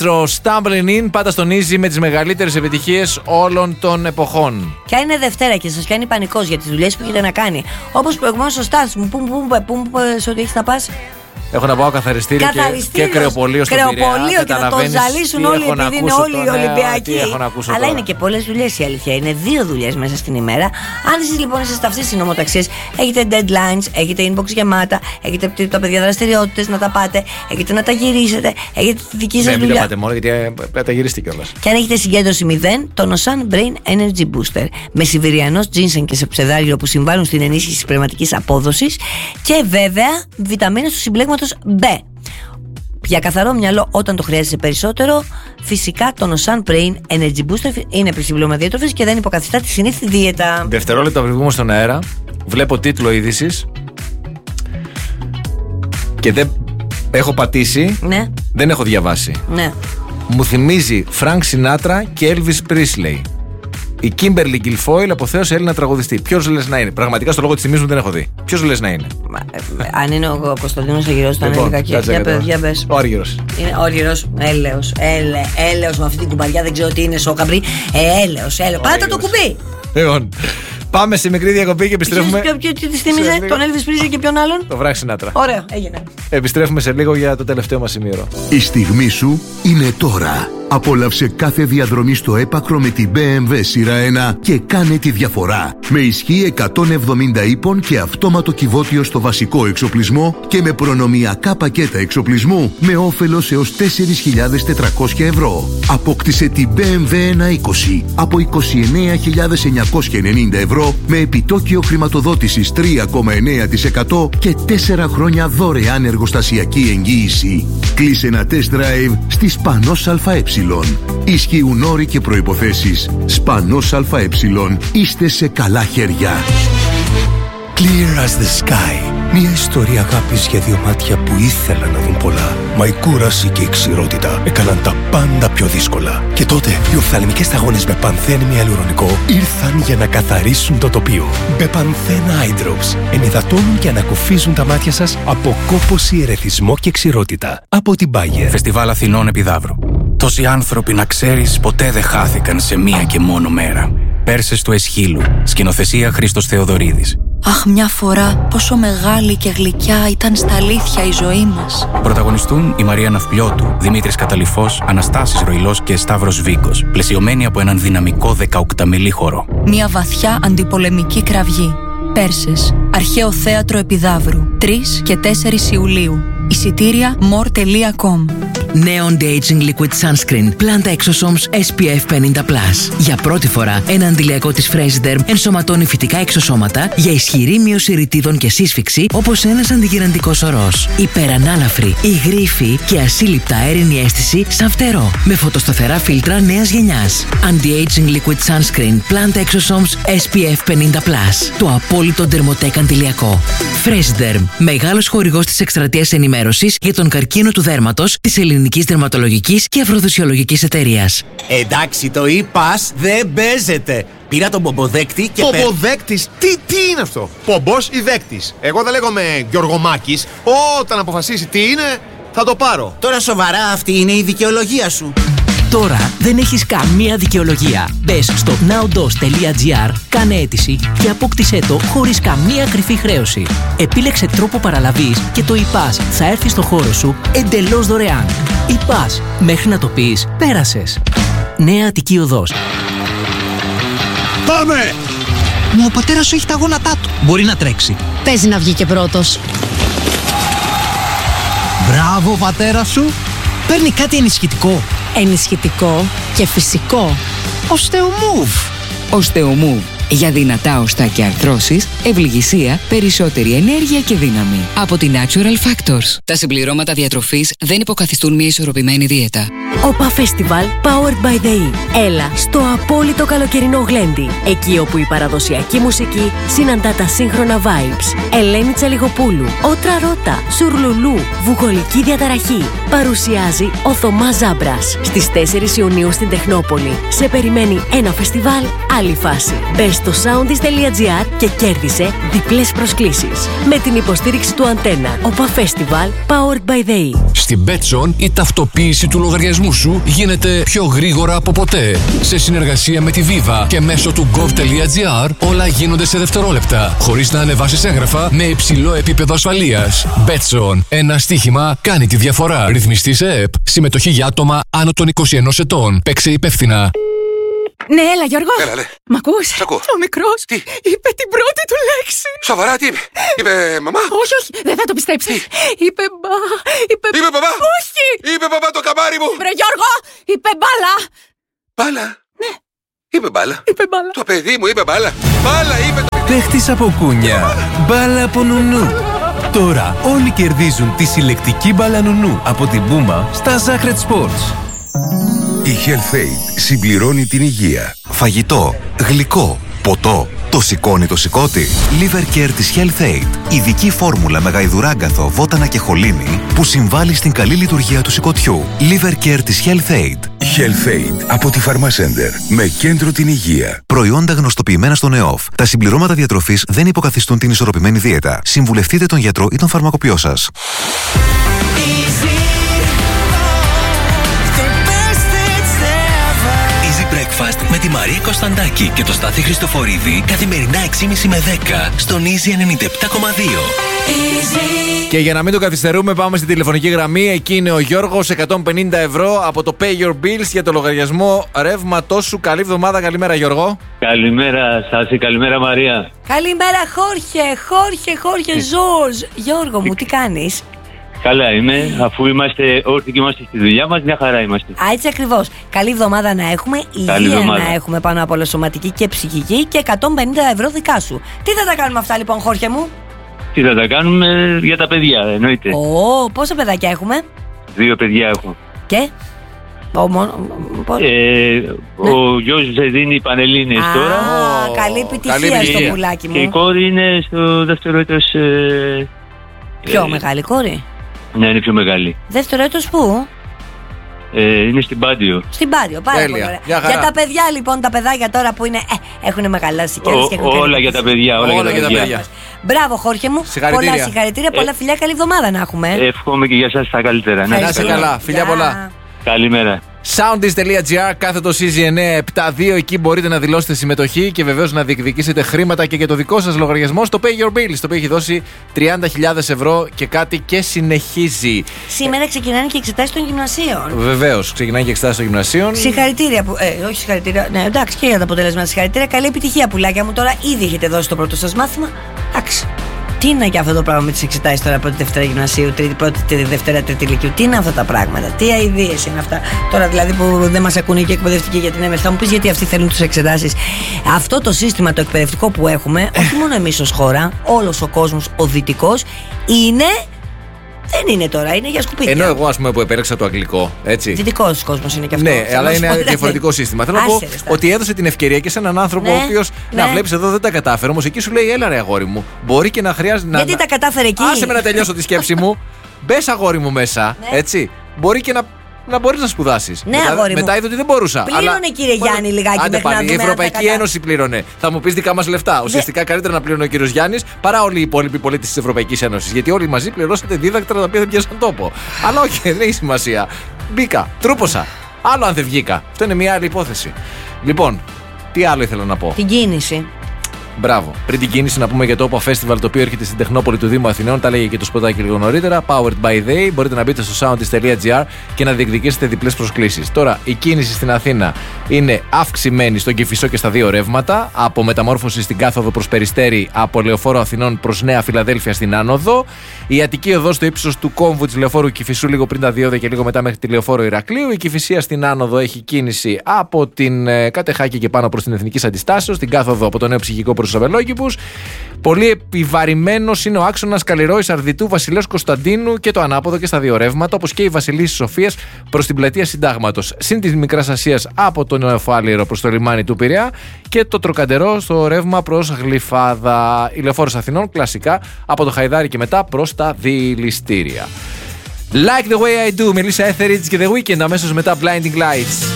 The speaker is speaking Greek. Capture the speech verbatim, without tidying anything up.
Electro Stumbling In, πάντα στον Easy με τις μεγαλύτερες επιτυχίες όλων των εποχών. Και είναι Δευτέρα και σας κάνει πανικός για τις δουλειές που έχετε να κάνει. Όπως προηγουμένως ο Στάθης μου, πού μου είπες ότι έχεις να πας? Έχω να πάω καθαριστήριο και, και κρεοπολείο στο Πειραιά. Κρεοπολείο και θα το ζαλίσουν όλοι επειδή είναι όλοι οι Ολυμπιακοί. Αλλά τώρα. Είναι και πολλές δουλειές η αλήθεια. Είναι δύο δουλειές μέσα στην ημέρα. Αν εσείς λοιπόν είστε αυτές τις νομοταξίες, έχετε deadlines, έχετε inbox γεμάτα, έχετε τα παιδιά δραστηριότητες να τα πάτε, έχετε να τα γυρίσετε, έχετε τη δική σας ναι, δουλειά. Μην τα πάτε μόνο, γιατί θα τα γυρίσετε κιόλας. Και αν έχετε συγκέντρωση μηδέν, το Nosan Brain Energy Booster με σιβηριανός ginseng και σε ψεδάριο που συμβάλλουν στην ενίσχυση της πνευματικής απόδοσης και βέβαια βιταμίνες του συμπλέγματος B. Για καθαρό μυαλό όταν το χρειάζεσαι περισσότερο, φυσικά το Nosan Brain Energy Booster είναι επισυμπλώμα διατροφής και δεν υποκαθιστά τη συνήθη δίαιτα. Δευτερόλεπτα πριν βγούμε στον αέρα, βλέπω τίτλο είδησης και δεν έχω πατήσει, ναι. δεν έχω διαβάσει. Ναι. Μου θυμίζει Frank Sinatra και Elvis Presley. Η Kimberly Guilfoyle αποθέωσε Έλληνα τραγουδιστή. Ποιος λες να είναι? Πραγματικά στο λόγο της τιμής μου δεν έχω δει. Ποιος λες να είναι? Μα, ε, αν είναι ο Κωνσταντίνος Αργυρός, θα λοιπόν, είναι κακή. Για πες, για πες. Ο Άργυρος. Είναι ο Άργυρος. Έλεος. Έλε, έλεος με αυτή την κουμπαριά. Δεν ξέρω τι είναι σόκαμπρι. Ε, έλεος, έλεος. Πάτα το κουμπί. Λοιπόν, πάμε σε μικρή διακοπή και επιστρέφουμε. Ποιο, ποιο, τι της θύμιζε, τον Elvis Presley και ποιον άλλον? Το Frank Sinatra. Ωραίο, έγινε. Επιστρέφουμε σε λίγο για το τελευταίο μας σημείο. Η στιγμή σου είναι τώρα. Απόλαυσε κάθε διαδρομή στο έπακρο με την μπι εμ ντάμπλιου σειρά ένα και κάνε τη διαφορά. Με ισχύ εκατόν εβδομήντα ύπων και αυτόματο κυβότιο στο βασικό εξοπλισμό και με προνομιακά πακέτα εξοπλισμού με όφελος έως τέσσερις χιλιάδες τετρακόσια ευρώ. Απόκτησε την μπι εμ ντάμπλιου εκατόν είκοσι από είκοσι εννέα χιλιάδες εννιακόσια ενενήντα ευρώ με επιτόκιο χρηματοδότησης τρία κόμμα εννέα τοις εκατό και τέσσερα χρόνια δωρεάν εργοστασιακή εγγύηση. Κλείσε ένα test drive στη Σπανός ΑΕ. Ισχύουν όροι και προϋποθέσεις. Σπανός ΑΕ. Είστε σε καλά χέρια. Clear as the sky. Μια ιστορία αγάπης για δύο μάτια που ήθελαν να δουν πολλά. Μα η κούραση και η ξηρότητα έκαναν τα πάντα πιο δύσκολα. Και τότε οι οφθαλμικές σταγόνες με πανθένη ιαλουρονικό ήρθαν για να καθαρίσουν το τοπίο. Μπεπανθένα Eye Drops ενυδατώνουν και ανακουφίζουν τα μάτια σας από κόπωση, ερεθισμό και ξηρότητα. Από την Bayer. Φεστιβάλ Αθηνών Επιδαύρου. Τόσοι άνθρωποι, να ξέρεις, ποτέ δεν χάθηκαν σε μία και μόνο μέρα. Πέρσες του Εσχύλου. Σκηνοθεσία Χρήστος Θεοδωρίδης. Αχ, μια φορά πόσο μεγάλη και γλυκιά ήταν στα αλήθεια η ζωή μας. Πρωταγωνιστούν η Μαρία Ναυπλιώτου, Δημήτρης Καταλυφός, Αναστάσης Ροϊλός και Σταύρος Βίκος, πλαισιωμένοι από έναν δυναμικό δεκαοκταμελή χορό. Μια βαθιά αντιπολεμική κραυγή. Πέρσες, Αρχαίο Θέατρο Επιδαύρου, τρεις και τέσσερις Ιουλίου. Εισιτήρια more τελεία com. Νέο Anti-Aging Liquid Sunscreen Planta Exosomes ες πι εφ πενήντα πλας. Για πρώτη φορά, ένα αντιλιακό της Freshderm ενσωματώνει φυτικά εξωσώματα για ισχυρή μείωση ρητίδων και σύσφυξη, όπως ένας αντιγυραντικός ορός. Υπερανάλαφρη, υγρήφη και ασύλληπτα αέρινη αίσθηση σαν φτερό. Με φωτοσταθερά φίλτρα νέας γενιάς. Anti-Aging Liquid Sunscreen Planta Exosomes ες πι εφ πενήντα πλας. Το απόλυτο Dermotech αντιλιακό. Freshderm, μεγάλος χορηγός της εκστρατείας ενημέρωσης για τον καρκίνο του δέρματος της Ελληνικής Δερματολογικής και Αφροδοσιολογικής Εταιρείας. Εντάξει, το e-pass δεν παίζεται. Πήρα τον πομποδέκτη και. Πομποδέκτης, τι, τι είναι αυτό? Πομπός ή δέκτης? Εγώ δεν λέγομαι Γιωργομάκης. Όταν αποφασίσει τι είναι, θα το πάρω. Τώρα σοβαρά, αυτή είναι η δικαιολογία σου? Τώρα δεν έχεις καμία δικαιολογία. Μπες στο nowdos τελεία gr, κάνε αίτηση και απόκτησέ το χωρίς καμία κρυφή χρέωση. Επίλεξε τρόπο παραλαβής και το e-pass θα έρθει στο χώρο σου εντελώς δωρεάν. e-pass, μέχρι να το πεις, πέρασες. Νέα Αττική Οδός. Πάμε! Μα ο πατέρας σου έχει τα γόνατά του. Μπορεί να τρέξει. Παίζει να βγει και πρώτος. Μπράβο, πατέρα σου. Παίρνει κάτι ενισχυτικό. Ενισχυτικό και φυσικό. Osteomove. Osteomove. Για δυνατά οστά και αρθρώσεις, ευληγησία, περισσότερη ενέργεια και δύναμη. Από τη Natural Factors. Τα συμπληρώματα διατροφής δεν υποκαθιστούν μια ισορροπημένη δίαιτα. ΟΠΑ Festival Powered by the E. Έλα στο απόλυτο καλοκαιρινό γλέντι. Εκεί όπου η παραδοσιακή μουσική συναντά τα σύγχρονα vibes. Ελένη Τσαλιγοπούλου, Ότρα Ρώτα, Σουρλουλού, Βουγολική Διαταραχή. Παρουσιάζει ο Θωμάς Ζάμπρας. Στις τέσσερις Ιουνίου στην Τεχνόπολη. Σε περιμένει ένα φεστιβάλ, άλλη φάση. Μπες στο soundis.gr και κέρδισε διπλές προσκλήσεις. Με την υποστήριξη του Αντένα, ΟΠΑ Festival Powered by the E. Στην Betson η ταυτοποίηση του λογαριασμού σου γίνεται πιο γρήγορα από ποτέ. Σε συνεργασία με τη Viva και μέσω του gov.gr όλα γίνονται σε δευτερόλεπτα, χωρίς να ανεβάσεις έγγραφα με υψηλό επίπεδο ασφαλείας. Betson. Ένα στοίχημα κάνει τη διαφορά. Ρυθμιστή σε ΕΕΠ. Συμμετοχή για άτομα άνω των είκοσι ενός ετών. Παίξε υπεύθυνα. Ναι, έλα Γιώργο. Έλα, ναι. Μ' ακούς? Σ' ακούω. Ο μικρός Τι? είπε την πρώτη του λέξη. Σοβαρά, τι είπε? Είπε μαμά? Όχι, όχι, δεν θα το πιστέψεις. Είπε μπα, είπε... Είπε μπαμπά? Όχι. Είπε μπαμπά το καμάρι μου. Βρε Γιώργο, είπε μπάλα. Μπάλα? Ναι. Είπε μπάλα. Είπε μπάλα. Το παιδί μου είπε μπάλα. Μπάλα είπε το... Παίχτης από κούνια. Μπάλα από νουνού. Τώρα όλοι κερδίζουν τη συλλεκτική μπάλα νουνού από την Puma στα Sacred Sports. Η HealthAid συμπληρώνει την υγεία. Φαγητό, γλυκό, ποτό. Το σηκώνει το σηκώτη. Liver Care της HealthAid. Ειδική φόρμουλα με γαϊδουράγκαθο, βότανα και χολίνη που συμβάλλει στην καλή λειτουργία του σηκωτιού. Liver Care της HealthAid. HealthAid από τη Pharmacenter. Με κέντρο την υγεία. Προϊόντα γνωστοποιημένα στον ΕΟΦ. Τα συμπληρώματα διατροφής δεν υποκαθιστούν την ισορροπημένη δίαιτα. Συμβουλευτείτε τον γιατρό ή τον φαρμακοποιό σας. Breakfast με τη Μαρία Κωνσταντάκη και το Στάθη Χριστοφορίδη καθημερινά έξι και μισή με δέκα στον Easy ενενήντα επτά κόμμα δύο. Και για να μην το καθυστερούμε, πάμε στην τηλεφωνική γραμμή. Εκεί είναι ο Γιώργος, εκατόν πενήντα ευρώ από το Pay Your Bills για το λογαριασμό ρεύματός σου. Καλή εβδομάδα, καλημέρα Γιώργο. Καλημέρα Στάθη, καλημέρα Μαρία. Καλημέρα Χόρχε, Χόρχε, Χόρχε Ζορζ. Γιώργο μου, τι κάνεις? Καλά είμαι, αφού είμαστε όρθιοι και είμαστε στη δουλειά μας, μια χαρά είμαστε. Α, έτσι ακριβώς. Καλή εβδομάδα να έχουμε, υγεία να έχουμε πάνω από όλα, σωματική και ψυχική, και εκατόν πενήντα ευρώ δικά σου. Τι θα τα κάνουμε αυτά λοιπόν, Χόρχε μου? Τι θα τα κάνουμε για τα παιδιά, εννοείται. Ω, πόσα παιδάκια έχουμε? Δύο παιδιά έχω. Και? Ο, μόνο, ε, ναι. Ο γιος δίνει πανελλήνιες τώρα. Α, καλή επιτυχία, καλή επιτυχία στο πουλάκι μου. Και η κόρη είναι στο δεύτερο έτος. Ε, Πιο ε, μεγάλη κόρη? Ναι, είναι πιο μεγάλη. Δεύτερο έτος πού? Ε, είναι στην Πάντιο. Στην Πάντιο, πάρα πολύ ωραία. Για, για τα παιδιά λοιπόν, τα παιδάκια τώρα που είναι, ε, έχουν μεγαλώσει και, Ο, και έχουν όλα για τα παιδιά, όλα, όλα για τα παιδιά. παιδιά. Μπράβο, Χόρχε μου. Συγχαρητήρια. Πολλά συγχαρητήρια, ε, πολλά φιλιά, καλή εβδομάδα να έχουμε. Εύχομαι και για σας τα καλύτερα. Να είστε καλά, φιλιά πολλά. Καλημέρα. Soundis.gr, κάθετο Easy εννιακόσια εβδομήντα δύο. Εκεί μπορείτε να δηλώσετε συμμετοχή και βεβαίως να διεκδικήσετε χρήματα και για το δικό σας λογαριασμό στο Pay Your Bills, το οποίο έχει δώσει τριάντα χιλιάδες ευρώ και κάτι και συνεχίζει. Σήμερα ξεκινάνε και εξετάσεις των γυμνασίων. Βεβαίως, ξεκινάνε και εξετάσεις των γυμνασίων. Συγχαρητήρια που. Ε, όχι συγχαρητήρια. Ναι, εντάξει, και για τα αποτελέσματα συγχαρητήρια. Καλή επιτυχία, πουλάκια μου. Τώρα ήδη έχετε δώσει το πρώτο σας μάθημα. Εντάξει. Τι είναι και αυτό το πράγμα με τις εξετάσεις τώρα, πρώτη Δευτέρα Γυμνασίου, τρίτη, πρώτη, τρίτη, Δευτέρα, τρίτη Λυκειού? Τι είναι αυτά τα πράγματα, τι αηδίες είναι αυτά? Τώρα δηλαδή που δεν μας ακούνε και εκπαιδευτικοί για την έμεση, θα μου πεις γιατί αυτοί θέλουν τις εξετάσεις. Αυτό το σύστημα το εκπαιδευτικό που έχουμε, όχι μόνο εμείς ως χώρα, όλος ο κόσμος ο δυτικός, είναι. Δεν είναι τώρα, είναι για σκουπίδια. Ενώ εγώ, ας πούμε, που επέλεξα το αγγλικό, έτσι. Δυτικός κόσμος είναι και αυτό. Ναι, αλλά είναι ένα διαφορετικό σύστημα. Θέλω να πω ότι έδωσε την ευκαιρία και σε έναν άνθρωπο ναι, ο οποίος ναι. να βλέπεις εδώ δεν τα κατάφερε. Όμως εκεί σου λέει, έλα ρε αγόρι μου, μπορεί και να χρειάζεται να. Γιατί τα κατάφερε εκεί. Άσε με να τελειώσω τη σκέψη μου. Μπες αγόρι μου μέσα, ναι. έτσι. Μπορεί και να. Να μπορεί να σπουδάσει. Ναι, μετά, μετά είδε ότι δεν μπορούσα. Πλήρωνε, αλλά... κύριε Γιάννη, λιγάκι. Άντε πάλι, η Ευρωπαϊκή Ένωση πλήρωνε. Θα μου πει δικά μα λεφτά. Δε... Ουσιαστικά καλύτερα να πλήρωνε ο κύριο Γιάννη παρά όλοι οι υπόλοιποι πολίτε τη Ευρωπαϊκή Ένωση. Γιατί όλοι μαζί πληρώσατε δίδακτρα τα οποία δεν πιάσαν τόπο. Αλλά όχι, δεν έχει σημασία. Μπήκα, τρούποσα. Άλλο αν δεν βγήκα. Αυτό είναι μια άλλη υπόθεση. Λοιπόν, τι άλλο ήθελα να πω. Την κίνηση. Μπράβο. Πριν την κίνηση, να πούμε για το ΟΠΑ Festival, το οποίο έρχεται στην Τεχνόπολη του Δήμου Αθηνών. Τα λέγε και το σποτάκι λίγο νωρίτερα. Powered by they. Μπορείτε να μπείτε στο soundis.gr και να διεκδικήσετε διπλές προσκλήσεις. Τώρα, η κίνηση στην Αθήνα είναι αυξημένη στον Κηφισό και στα δύο ρεύματα. Από μεταμόρφωση στην κάθοδο προς Περιστέρι, από Λεωφόρο Αθηνών προς Νέα Φιλαδέλφια στην άνοδο. Η Αττική οδό στο ύψος του κόμβου της Λεωφόρου Κηφισού, λίγο πριν τα Διόδια και λίγο μετά μέχρι τη Λεωφόρο Ηρακλείου. Η Κηφισία στην άνοδο έχει κίνηση από την ε, Κατεχάκη και πάνω προς την Εθνικής Αντιστάσεως. Στην κάθοδο από το Νέο Ψυχικό προς τους Αβελόκηπους. Πολύ επιβαρημένος είναι ο άξονας Καλλιρόης Αρδιτού Βασιλέως Κωνσταντίνου και το ανάποδο και στα δύο ρεύματα, όπως και η Βασιλίσσης Σοφίας προς την πλατεία Συντάγματος. Συν της Μικράς Ασίας από το Νεοφάλιρο προς το λιμάνι του Πειραιά και το Τροκαντερό στο ρεύμα προς Γλυφάδα. Η Λεωφόρος Αθηνών κλασικά από το Χαϊδάρι και μετά προς τα δηληστήρια. Like the way I do, Melissa Etheridge και The Weeknd αμέσως μετά Blinding Lights.